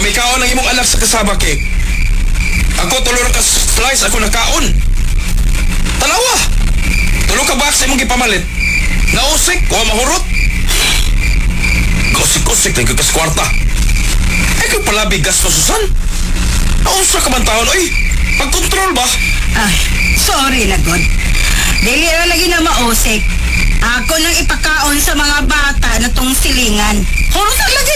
may kaon ang imong anak sa kasama kay. Ako tulo ka slice ako nakaon. Tanawa. Tulo ka box imong gipamalit. Nausik wa mahurot. Kusik-kusik lang kagas kwarta. Ay kung pala bigas na susan. Naunsa ka man taon, oy. Pagkontrol ba? Ay, sorry na, God. Dili na lagi na mausik. Ako nang ipakaon sa mga bata na tong silingan. Hurusan lagi